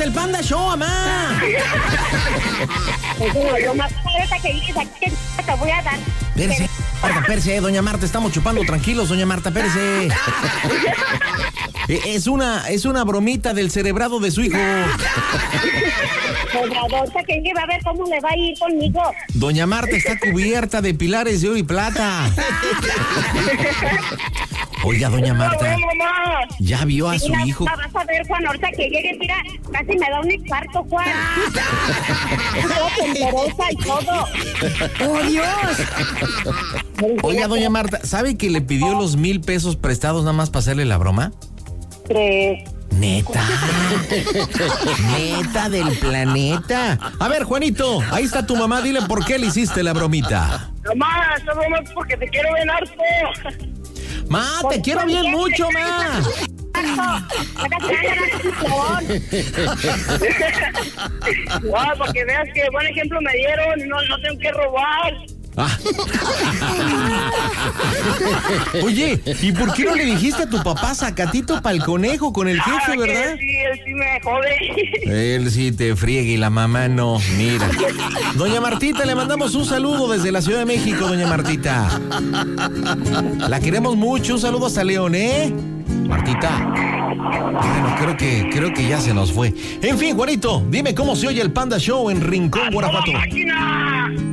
el Panda Show, mamá. Yo más ahorita que llegues aquí te voy a dar. Espérese, doña Marta, estamos chupando tranquilos, doña Marta, espérese. Es una bromita del cerebrado de su hijo. Ahorita que llegue va a ver cómo le va a ir conmigo. Doña Marta está cubierta de pilares de oro y plata. Oiga, doña Marta, ¿ya vio a su hijo? Vas a ver, Juan, ahorita que llegues, mira, casi me da un infarto, Juan. Todo temblorosa y todo. ¡Oh, Dios! Oiga, doña Marta, ¿sabe que le pidió los 1,000 pesos prestados nada más para hacerle la broma? 3. Neta del planeta. A ver, Juanito, ahí está tu mamá, dile por qué le hiciste la bromita. Mamá, esta broma es porque te quiero bien harto. Ma, te quiero bien mucho, ma. Para que veas que buen ejemplo me dieron, no tengo que robar. Oye, ¿y por qué no le dijiste a tu papá sacatito para el conejo con el jefe, verdad? Sí, él sí me jode. Él sí te friegue y la mamá no, mira. Doña Martita, le mandamos un saludo desde la Ciudad de México, doña Martita. La queremos mucho, un saludo hasta León, ¿eh? Martita. Bueno, creo que ya se nos fue. En fin, Juanito, dime cómo se oye el Panda Show en Rincón, Guanajuato. ¡Máquina!